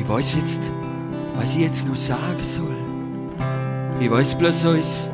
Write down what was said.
ich weiß jetzt, was ich jetzt noch sagen soll. Ich weiß bloß eins.